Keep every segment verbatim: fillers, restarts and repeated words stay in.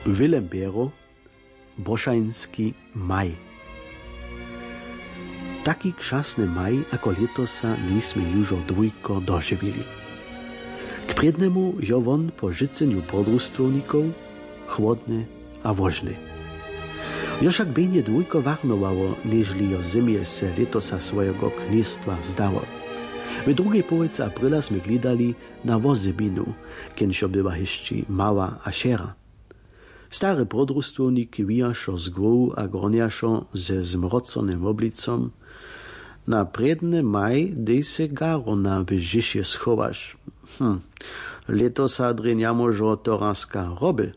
Wilembero, Bošański maj. Taki krzasny maj, ako letosa nisme južo dwójko doživili. K prednemu jo won po życeniu podrustowników chłodny a wożny. Jo však bejnie dwójko warnowało, nežli jo zimie se letosa swojego knistwa vzdało. W drugiej połowicy aprila sme glidali na wozybinu, kienžo była jeszcze mała a šera. Stare podrustwowniki wijašo z głowu a groniašo ze zmroconym oblicom. Na predny maj dej se garona w žišie schowaš. Hm, letosa drenjamo žo toranska roby.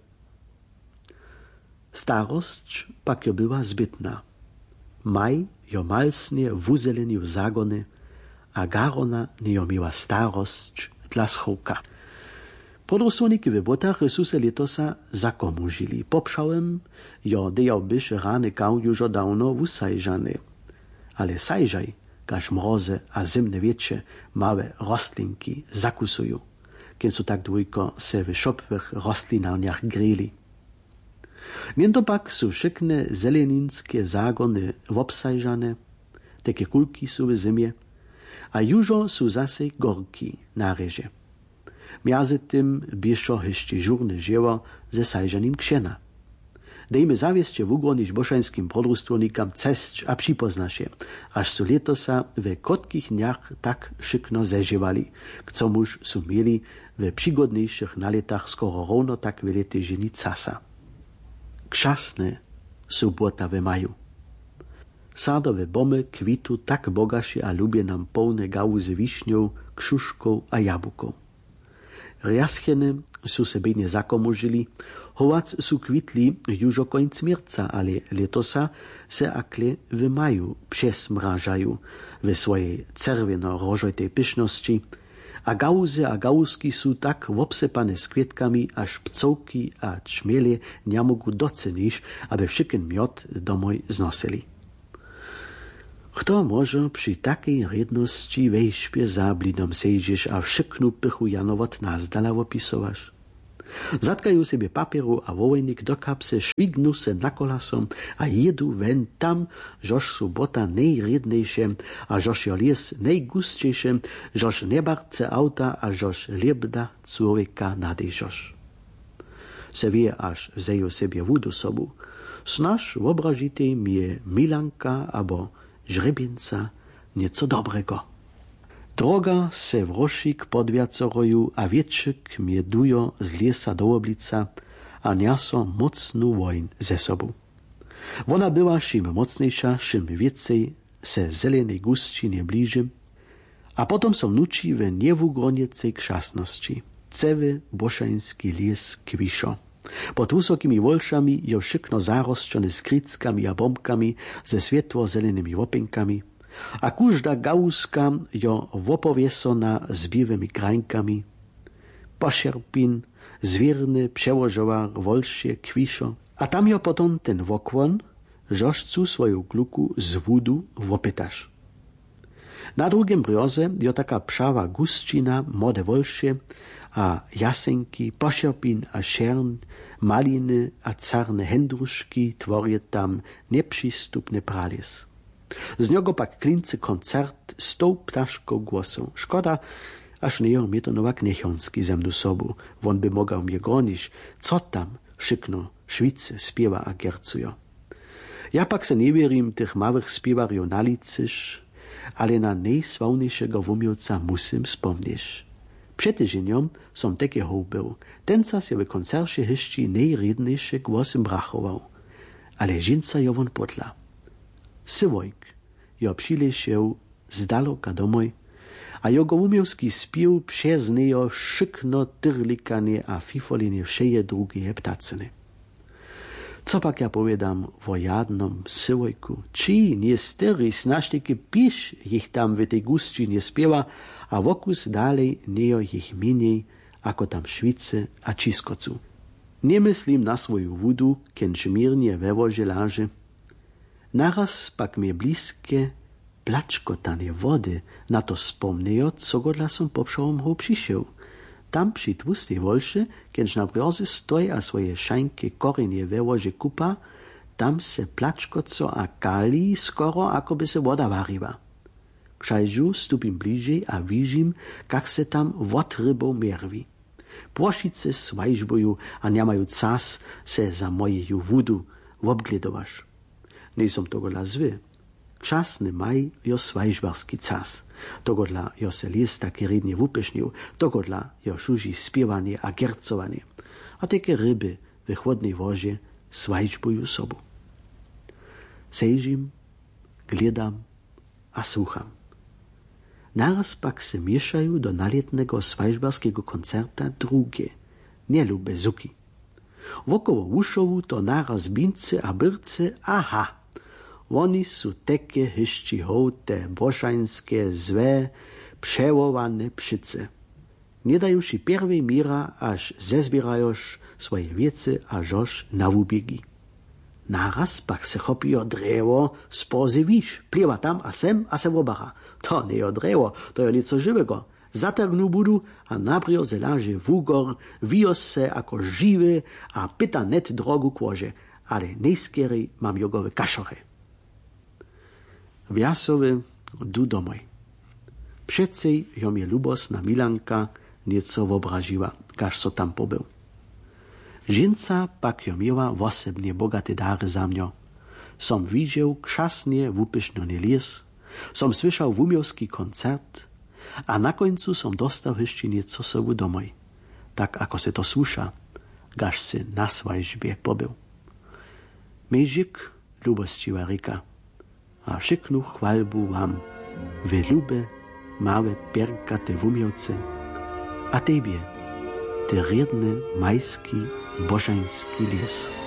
Starość pak jo była zbytna. Maj jo malsnie wuzeleni w zagony, a garona nie jo miła starość dla schołka. Podrustwowniki w botach su se letosa zakomužili. Popšałem jo dejał byš rane kał južo dawno wusajżany. Ale sajżaj, kaž mroze a zimne wiecze małe rostlinki zakusują, kiedy su tak dwójko se w szopwych rostlinarniach grili. Mięto pak su szykne zeleninskie zagony wobsajżane, takie kulki su w zimie, a južo su zase gorki na reże. Miazy tym bieszo jeszcze żurne dzieło ze sajżanim ksiena. Dejmy zawieście w ugronić bošańskim podrustwownikam cesć a przypoznaše, aż su letosa we kotkich dniach tak szykno zeżywali, k comuż su mieli we przygodniejszych naletach skoro równo tak wiele tydzieni casa. Krzasne su błota w maju. Sadowe bomy kwitu tak bogaše a lubie nam pełne gałzy wiśniów, krzuszków a jabłków. Rjascheny su se bejnie zakomužili, hovac su kvitli južo końc mierca, ale letosa se akle w maju przesmrażają we swojej czerwieno-rożojtej pyszności, a gałzy a gałuzki su tak wobsypane z kwietkami, aż pcołki a czmiele nie mogą docenić, aby wszyken miod domoj znosili. Kto może przy takiej redności wejśpie za blidom sejdziesz, a wszyknu pychu janowot nazdala opisowasz? Zatkajú sobie papieru a vovojnik do kapse, švignu se na kolasom a jedu ven tam, žož su bota nejriednejšie a žož jo les nejgustejšie, žož nebarce auta a žož liebda človeka nadejžož. Se vie až vzejú sobie vudu sobu. Snaž obražitej mi je Milanka abo žrebinca nieco dobrego. Droga se w rošik podwiacoroju, a wietrzyk miedujo z lesa do oblica, a niaso mocnu wojn ze sobą. Wona była szym mocniejsza, szym więcej se zelenej gustčinie bliżym, a potom som nuči we niewugroniecej krzasności. Cewy bošański les kwiszo. Pod wysokimi wolszami jo szykno zarosczone z kryckami a bombkami, ze swietło-zelonymi łopenkami, a każda gałuzka jo wopowiesona z biwymi krańkami. Pošerpin, zwierny, przełożowa, wolsze, kwiszo. A tam jo potom ten wokłon, żożcu swoją kluku z wudu wopytasz. Na drugim brioze jo taka pszawa gustčina, młode wolsze, a jasenki, pošerpin a šern, maliny a carne hendruszki tworie tam nieprzystupny pralis. Z niego pak klincy koncert z tą ptaszką głosą. Szkoda, aż nie ją to Nowak Niechonski ze mną sobu. Won by mogał mnie gronić, co tam szykno Szwicy śpiewa a gercujo. Ja pak se nie wierim tych małych śpiewarjo nalicysz, ale na najsławniejszego wumiłca musim wspomnieć. Przed tydzieniem som takie hołbył. Tenca się w koncercie jeszcze najredniejszy głosem brachował. Ale żinca jo won potla. Sywojk jo przyleciał z daloka domoj, a jego umiewski śpiew przez nejo szykno tyrlikanie a fifolenie wszeje drugie ptacyny. Co pak ja powiadam o jadnom Sywojku? Czy nie styry snażniki pisz ich tam w tej gustčinie śpiewa, a wokus dalej nejo ich miniej, ako tam Szwicy a Čiskocu. Nie myślim na swoją wudu, kiedyś mirnie we wozie laży. Naraz pak mnie bliskie placzkotanie wody na to wspomniejo, co go dla som popšałom ho przyšeł. Tam przy tłustej wolszy, kiedyś na brzozy stoi a swoje szańkie korenie we łoże kupa, tam se placzkoco a kali skoro, ako by se woda wariła. K szajżu stupim bliżej a widzim, jak se tam wod rybą mierwi. Płoszice swajżbuju, a nie mają czas se za mojeju wudu wobgledowasz. Nie som tego dla zły. Czas nie maj jo swajżbarski czas. Tego dla jo se lista kieridnie wupesznił, tego dla jo szuži spiewanie a gercowanie. A takie ryby w chłodnej wozie swajżbuju sobu. Sejžim, gledam a słucham. Naraz pak se mieszają do nalietnego swajżbarskiego koncerta drugie, nielube zuki. Wokoło Łuszowu to naraz bince a byrce, aha, oni su takie hyszczy hołte, boszańskie, złe, przełowane pšice. Nie dają się pierwej mira, aż zezbierajosz swoje wiece a żoż na wubiegi. Naraz pak se chopi o drewo z pozy wisz, pliewa tam a sem a se wobacha. To nie o drewo, to je lico żywego. Zatargnu budu a naprio se laže wugor, wios se ako žiwy a pyta net drogu kłoże, ale nejskierej mam jogowe kašory. Wjasowy du domoj. Przecej jo mnie lubosna Milanka nieco wobraziła, każ so tam pobył. Žinca pak jo miała wosebnie bogate dary za mňo. Som widział krzasnie wupyszniony les, som słyszał wumiowski koncert, a na końcu som dostał jeszcze nieco sobu domoj, tak ako se to słusza, gaż se na swajżbie pobył. Mejžik lubościwa rika, a wszyknu chwalbu wam, wy lube, małe perkate wumiowce, a tebie, te riedny majski, bożański les.